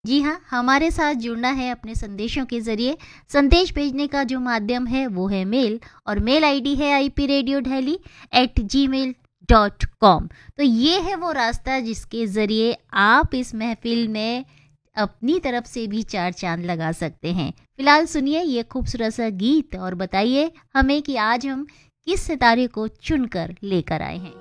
जी हाँ, हमारे साथ जुड़ना है अपने संदेशों के ज़रिए। संदेश भेजने का जो माध्यम है वो है मेल, और मेल आईडी है ipradiodelhi@gmail.com। तो ये है वो रास्ता जिसके ज़रिए आप इस महफ़िल में अपनी तरफ से भी चार चाँद लगा सकते हैं। फ़िलहाल सुनिए ये खूबसूरत सा गीत और बताइए हमें कि आज हम किस सितारे को चुनकर लेकर आए हैं।